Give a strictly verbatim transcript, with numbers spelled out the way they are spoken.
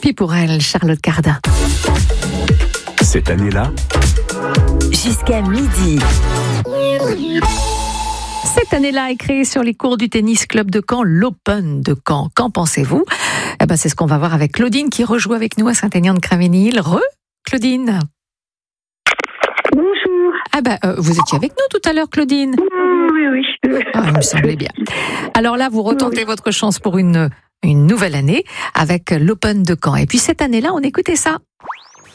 puis pour elle, Charlotte Cardin. Cette année-là, jusqu'à midi. Cette année-là est créée sur les cours du tennis club de Caen, l'Open de Caen. Qu'en pensez-vous ? Eh ben, c'est ce qu'on va voir avec Claudine qui rejoue avec nous à Saint-Aignan-de-Craménil. Re, Claudine. Bonjour. Ah ben, euh, vous étiez avec nous tout à l'heure, Claudine. Oui, oui. oui. Ah, il me semblait bien. Alors là, vous retentez oui. votre chance pour une, une nouvelle année avec l'Open de Caen. Et puis cette année-là, on écoutait ça.